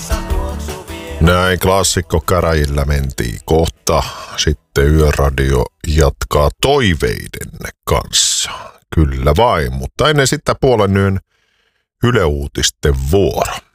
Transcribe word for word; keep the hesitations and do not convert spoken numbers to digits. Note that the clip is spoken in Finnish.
Näin klassikko käräjillä mentiin kohta. Sitten Yöradio jatkaa toiveiden kanssa. Kyllä vain, mutta ennen sitä puolen yön Yle Uutisten vuoro.